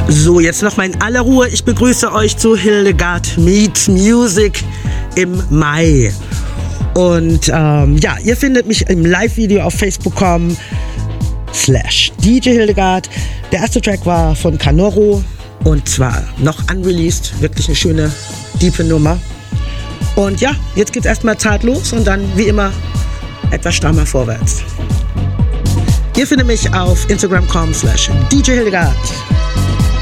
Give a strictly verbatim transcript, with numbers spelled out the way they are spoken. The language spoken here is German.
So, jetzt nochmal in aller Ruhe. Ich begrüße euch zu Hildegard Meets Music im Mai. Und ähm, ja, ihr findet mich im Live-Video auf Facebook punkt com slash D J Hildegard. Der erste Track war von Canoro und zwar noch unreleased. Wirklich eine schöne, tiefe Nummer. Und ja, jetzt geht's erstmal zart los und dann wie immer etwas strammer vorwärts. Ihr findet mich auf Instagram punkt com slash D J Hildegard.